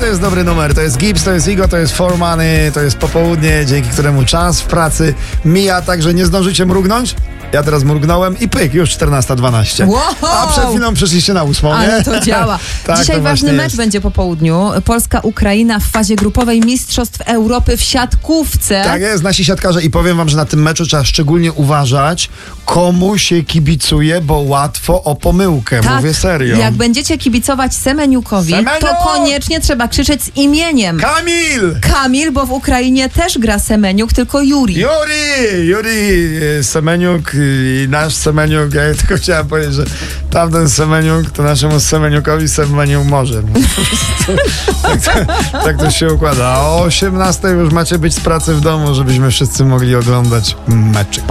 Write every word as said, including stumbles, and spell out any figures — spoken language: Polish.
to jest dobry numer. To jest Gibbs, to jest Igo, to jest For Money, to jest popołudnie, dzięki któremu czas w pracy mija, także nie zdążycie mrugnąć. Ja teraz mrugnąłem i pyk, już czternasta dwanaście. Wow! A przed chwilą przeszliście na ósmą, nie? Ale to działa. Tak, Dzisiaj to ważny właśnie mecz jest. będzie po południu. Polska-Ukraina w fazie grupowej Mistrzostw Europy w siatkówce. Tak jest, nasi siatkarze i powiem wam, że na tym meczu trzeba szczególnie uważać, komu się kibicuje, bo łatwo o pomyłkę, Tak, mówię serio. jak będziecie kibicować Semeniukowi, Semeniuk! to koniecznie trzeba krzyczeć z imieniem. Kamil! Kamil, bo w Ukrainie też gra Semeniuk, tylko Juri. Juri! Juri e, Semeniuk i nasz Semeniuk, ja tylko chciałem powiedzieć, że tamten Semeniuk to naszemu Semeniukowi Semeniuk może. Po prostu tak, to, tak to się układa. A o osiemnastej już macie być z pracy w domu, żebyśmy wszyscy mogli oglądać meczyk.